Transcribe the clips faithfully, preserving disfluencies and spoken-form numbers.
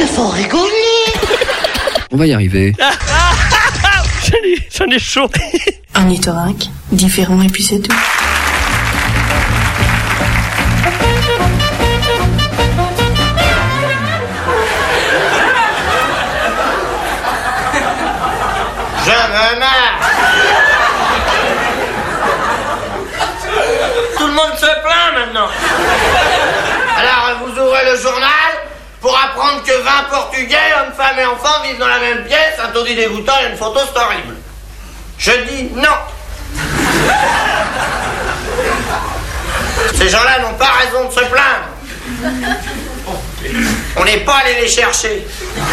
Mais faut rigoler. On va y arriver. J'en ai, j'en ai chaud. Un ornithorynque, différent et puis c'est tout. Je me marre. Tout le monde se plaint maintenant. Alors vous ouvrez le journal pour apprendre que vingt Portugais, hommes, femmes et enfants, vivent dans la même pièce, un taudis dégoûtant et une photo, c'est horrible. Je dis non. Ces gens-là n'ont pas raison de se plaindre. On n'est pas allé les chercher.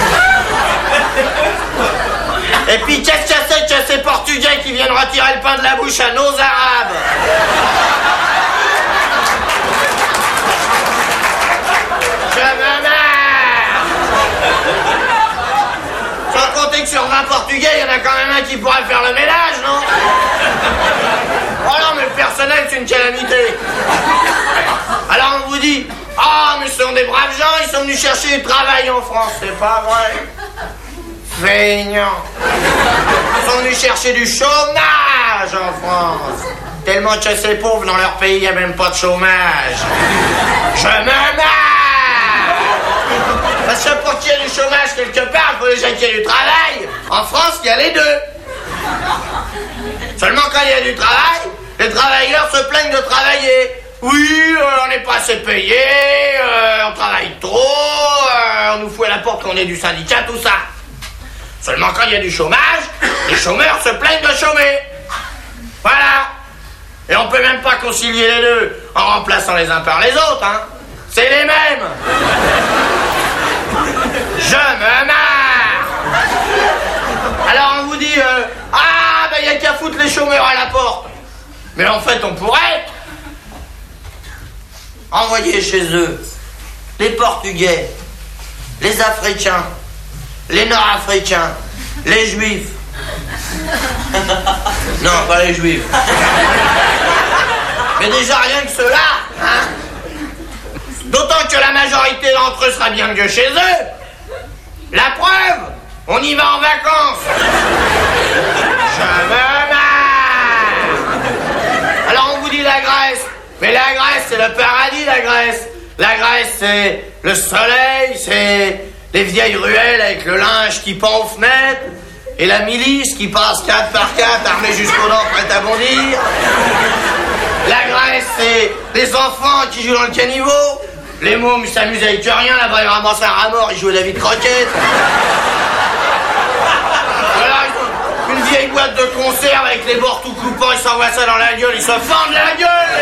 Et puis qu'est-ce que c'est que ces Portugais qui viennent retirer le pain de la bouche à nos Arabes? Je me marre. Sans compter que sur vingt Portugais, il y en a quand même un qui pourrait faire le ménage, non? Oh non, mais le personnel, c'est une calamité. Alors on vous dit, ah, oh, mais ce sont des braves gens, ils sont venus chercher du travail en France. C'est pas vrai. Feignants. Ils sont venus chercher du chômage en France. Tellement que ces pauvres, dans leur pays, il n'y a même pas de chômage. Je me marre. Parce que pour qu'il y ait du chômage quelque part, il faut déjà qu'il y ait du travail. En France, il y a les deux. Seulement quand il y a du travail, les travailleurs se plaignent de travailler. Oui, euh, on n'est pas assez payé, euh, on travaille trop, euh, on nous fout à la porte qu'on est du syndicat, tout ça. Seulement quand il y a du chômage, les chômeurs se plaignent de chômer. Voilà. Et on peut même pas concilier les deux en remplaçant les uns par les autres, hein. C'est les mêmes. Je me marre. Alors on vous dit, euh, ah, ben il y a qu'à foutre les chômeurs à la porte. Mais en fait, on pourrait envoyer chez eux les Portugais, les Africains, les Nord-Africains, les Juifs. Non, pas les Juifs. Mais déjà rien que ceux-là, hein. D'autant que la majorité d'entre eux sera bien mieux chez eux. La preuve, on y va en vacances. Je me marre. Alors on vous dit la Grèce. Mais la Grèce, c'est le paradis, la Grèce. La Grèce, c'est le soleil, c'est les vieilles ruelles avec le linge qui pend aux fenêtres, et la milice qui passe quatre par quatre, armée jusqu'aux dents, prête à bondir. La Grèce, c'est les enfants qui jouent dans le caniveau. Les mômes, ils s'amusent avec rien, là-bas, ils ramassent un rat mort, ils jouent à David Croquette. Voilà, ils ont une vieille boîte de conserve avec les bords tout coupants, ils s'envoient ça dans la gueule, ils se fendent la gueule.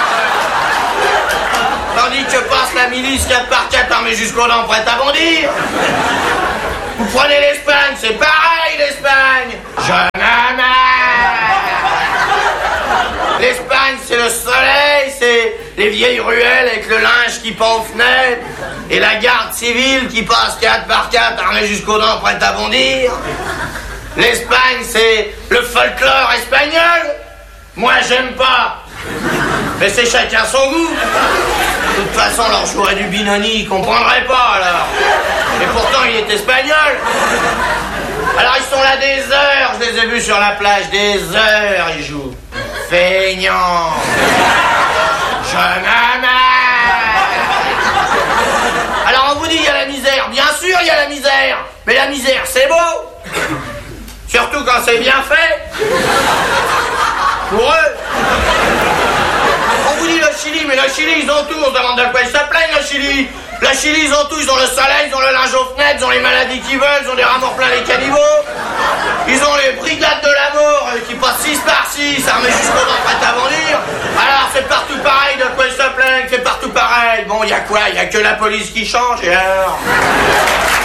Tandis que passe la milice quatre par quatre armée jusqu'aux dents prête à bondir. Vous prenez l'Espagne, c'est pareil l'Espagne. Je m'en marre. L'Espagne, c'est le soleil, c'est les vieilles ruelles avec le linge qui pend aux fenêtres, et la garde civile qui passe quatre par quatre armée jusqu'aux dents prête à bondir. L'Espagne, c'est le folklore espagnol. Moi, j'aime pas. Mais c'est chacun son goût. De toute façon, leur jouerait du Binoni, ils comprendraient pas, alors. Et pourtant, il est espagnol. Alors, ils sont là des heures, je les ai vus sur la plage, des heures, ils jouent. Feignants. Je m'en marre. Alors, on vous dit, il y a la misère. Bien sûr, il y a la misère. Mais la misère, c'est beau. Surtout quand c'est bien fait. Pour eux. On vous dit le Chili, mais le Chili, ils ont tout. On se demande de quoi ils se plaignent, le Chili. Le Chili, ils ont tout. Ils ont le soleil, ils ont le linge aux fenêtres, ils ont les maladies qu'ils veulent, ils ont des rameurs plein les caniveaux. Ils ont les brigades de la mort euh, qui passent six par six, armés jusqu'aux dents prêtes à bondir. Alors, c'est partout pareil, de quoi ils se plaignent, c'est partout pareil. Bon, il y a quoi? Il y a que la police qui change, et alors